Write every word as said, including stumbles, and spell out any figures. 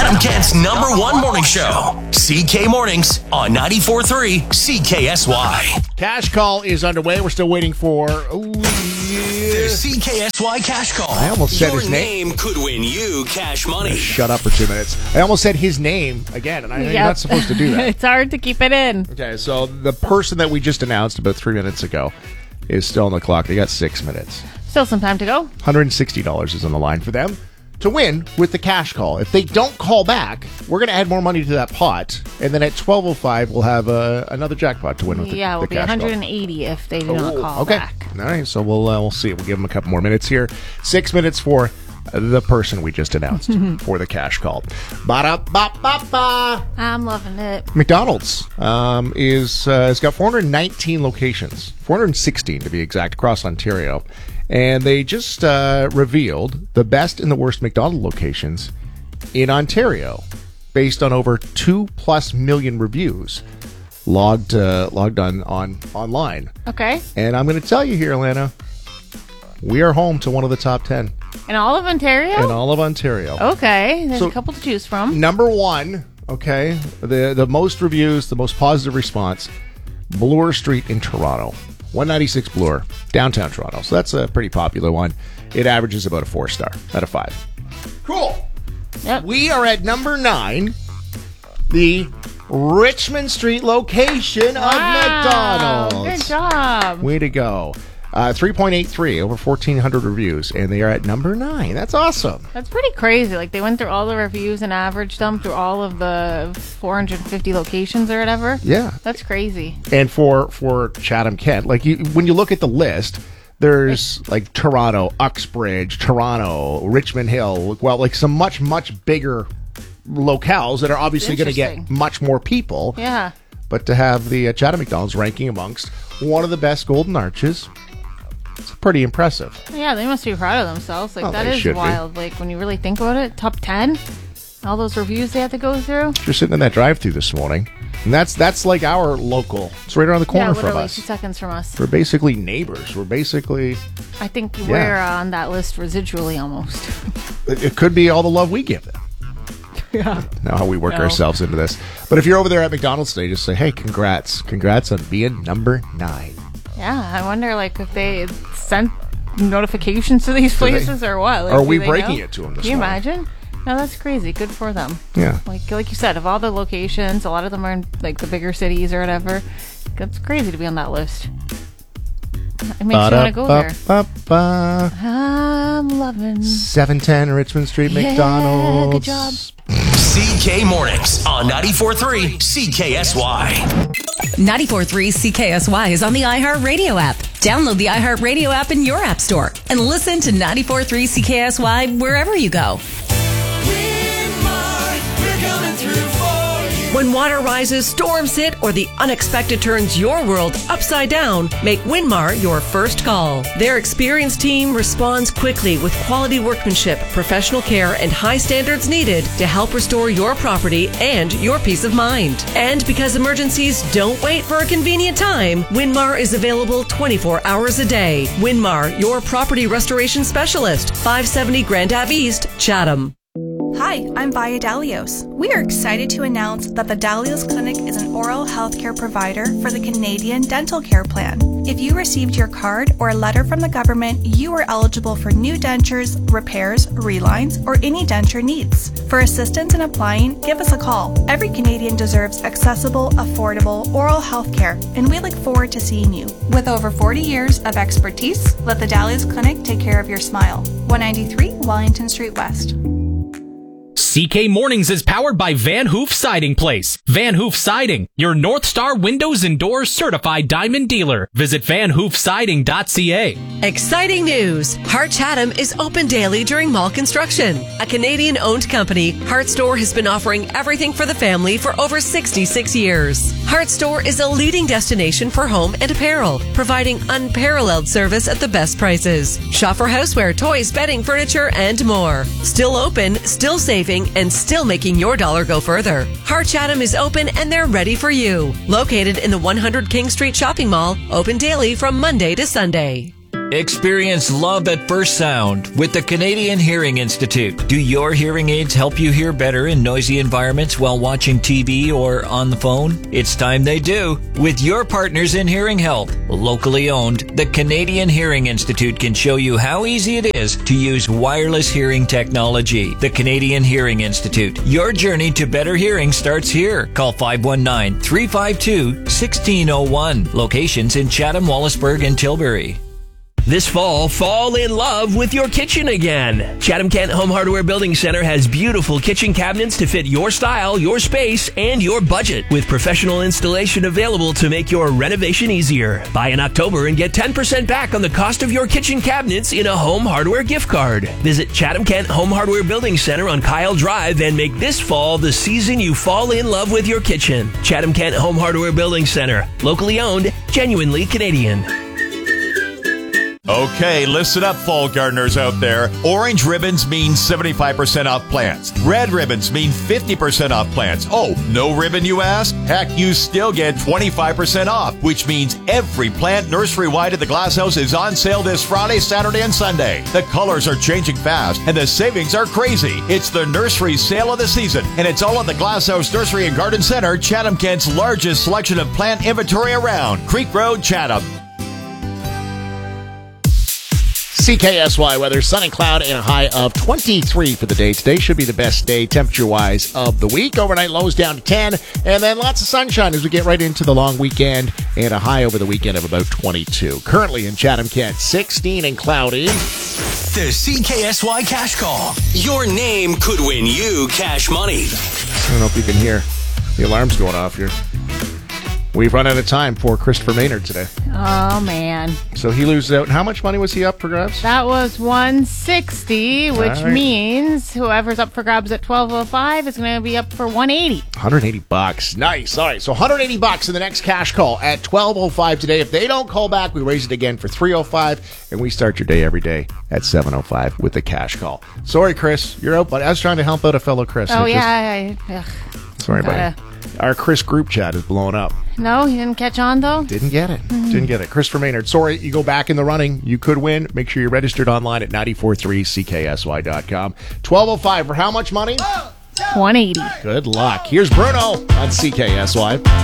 Chatham Kent's number one morning show. C K Mornings on ninety-four point three C K S Y. Cash call is underway. We're still waiting for... Ooh, The C K S Y cash call. I almost said Your his name. name could win you cash money. Shut up for two minutes. I almost said his name again, and I know Yep. you're not supposed to do that. It's hard to keep it in. Okay, so the person that we just announced about three minutes ago is still on the clock. They got six minutes. Still some time to go. one hundred sixty dollars is on the line for them to win with the cash call. If they don't call back, we're going to add more money to that pot, and then at twelve oh five, we'll have uh, another jackpot to win with the, Yeah, it will the be cash one call. hundred eighty if they do not Oh, call okay. back. All right, so we'll uh, we'll see. We'll give them a couple more minutes here. Six minutes for the person we just announced for the cash call. Ba-da-ba-ba-ba. I'm loving it. McDonald's um, is uh, has got four hundred nineteen locations, four hundred sixteen to be exact, across Ontario, and they just uh, revealed the best and the worst McDonald's locations in Ontario, based on over two plus million reviews logged uh, logged on on online. Okay. And I'm going to tell you here, Alana, we are home to one of the top ten In all of Ontario? in all of Ontario. Okay. There's So- a couple to choose from. Number one, okay, the the most reviews, the most positive response, Bloor Street in Toronto. one ninety-six Bloor, downtown Toronto. So that's a pretty popular one. It averages about a four star out of five. Cool. Yep. We are at number nine, the Richmond Street location of Wow, McDonald's. Good job. Way to go. Uh, three point eight three, over fourteen hundred reviews, and they are at number nine. That's awesome. That's pretty crazy. Like, they went through all the reviews and averaged them through all of the four hundred fifty locations or whatever. Yeah. That's crazy. And for for Chatham Kent, like you, when you look at the list, there's like Toronto, Uxbridge, Toronto, Richmond Hill. Well, like some much much bigger locales that are obviously going to get Interesting. much more people. Yeah. But to have the uh, Chatham McDonald's ranking amongst one of the best Golden Arches, it's pretty impressive. Yeah, they must be proud of themselves. Like, Oh, that they is should be. wild. Like, when you really think about it, top ten? All those reviews they had to go through? You're sitting in that drive-thru this morning, and that's that's like our local. It's right around the corner yeah, from literally us. two seconds from us. We're basically neighbors. We're basically. I think we're on that list residually almost. It, it could be all the love we give them. Yeah. Know how we work No. ourselves into this. But if you're over there at McDonald's today, just say, hey, congrats. Congrats on being number nine. Yeah, I wonder, like, if they sent notifications to these Do they? places or what. Like, Or are do we they breaking know? it to them this Can you morning? imagine? No, that's crazy. Good for them. Yeah. Like, like you said, of all the locations, a lot of them are in, like, the bigger cities or whatever. That's crazy to be on that list. It makes you want to go there. Ba-da-ba-ba-ba. I'm loving. seven ten Richmond Street Yeah, McDonald's. good job. C K Mornings on ninety-four point three C K S Y. ninety-four point three C K S Y is on the iHeartRadio app. Download the iHeartRadio app in your app store and listen to ninety-four point three C K S Y wherever you go. When water rises, storms hit, or the unexpected turns your world upside down, make Winmar your first call. Their experienced team responds quickly with quality workmanship, professional care, and high standards needed to help restore your property and your peace of mind. And because emergencies don't wait for a convenient time, Winmar is available twenty-four hours a day. Winmar, your property restoration specialist, five seventy Grand Ave East, Chatham. Hi, I'm Vaya Dalios. We are excited to announce that the Dalios Clinic is an oral health care provider for the Canadian Dental Care Plan. If you received your card or a letter from the government, you are eligible for new dentures, repairs, relines, or any denture needs. For assistance in applying, give us a call. Every Canadian deserves accessible, affordable oral health care, and we look forward to seeing you. With over forty years of expertise, let the Dalios Clinic take care of your smile. one ninety-three Wellington Street West. C K Mornings is powered by Van Hoof Siding Place. Van Hoof Siding, your North Star Windows and Doors certified diamond dealer. Visit van hoof siding dot c a. Exciting news! Hart Chatham is open daily during mall construction. A Canadian-owned company, Hart Store has been offering everything for the family for over sixty-six years. Hart Store is a leading destination for home and apparel, providing unparalleled service at the best prices. Shop for houseware, toys, bedding, furniture, and more. Still open, still saving, and still making your dollar go further. Hart Chatham is open and they're ready for you. Located in the one hundred King Street Shopping Mall, open daily from Monday to Sunday. Experience love at first sound with the Canadian Hearing Institute. Do your hearing aids help you hear better in noisy environments while watching T V or on the phone? It's time they do. With your partners in hearing health, locally owned, the Canadian Hearing Institute can show you how easy it is to use wireless hearing technology. The Canadian Hearing Institute. Your journey to better hearing starts here. Call five one nine, three five two, one six zero one. Locations in Chatham, Wallaceburg, and Tilbury. This fall, fall in love with your kitchen again. Chatham-Kent Home Hardware Building Center has beautiful kitchen cabinets to fit your style, your space, and your budget, with professional installation available to make your renovation easier. Buy in October and get ten percent back on the cost of your kitchen cabinets in a Home Hardware gift card. Visit Chatham-Kent Home Hardware Building Center on Kyle Drive and make this fall the season you fall in love with your kitchen. Chatham-Kent Home Hardware Building Center. Locally owned, genuinely Canadian. Okay, listen up, fall gardeners out there. Orange ribbons mean seventy-five percent off plants. Red ribbons mean fifty percent off plants. Oh, no ribbon, you ask? Heck, you still get twenty-five percent off, which means every plant nursery-wide at the Glasshouse is on sale this Friday, Saturday, and Sunday. The colors are changing fast, and the savings are crazy. It's the nursery sale of the season, and it's all at the Glasshouse Nursery and Garden Center, Chatham-Kent's largest selection of plant inventory around. Creek Road, Chatham. C K S Y weather, sun and cloud, and a high of twenty-three for the day. Today should be the best day temperature-wise of the week. Overnight lows down to ten, and then lots of sunshine as we get right into the long weekend, and a high over the weekend of about twenty-two. Currently in Chatham-Kent, sixteen and cloudy. The C K S Y Cash Call. Your name could win you cash money. I don't know if you can hear the alarms going off here. We've run out of time for Christopher Maynard today. Oh, man. So he loses out. How much money was he up for grabs? That was one sixty, which right. means whoever's up for grabs at twelve oh five is going to be up for one eighty. one hundred eighty bucks. Nice. All right, so one hundred eighty bucks in the next cash call at twelve oh five today. If they don't call back, we raise it again for three oh five, and we start your day every day at seven oh five with the cash call. Sorry, Chris. You're out, but I was trying to help out a fellow Chris. Oh, I yeah. Just... I, ugh. Sorry, buddy. Our Chris group chat is blowing up. No, you didn't catch on, though? Didn't get it. Mm-hmm. Didn't get it. Christopher Maynard, sorry, you go back in the running. You could win. Make sure you're registered online at nine four three C K S Y dot com. twelve oh five for how much money? one eighty. Good luck. Here's Bruno on C K S Y.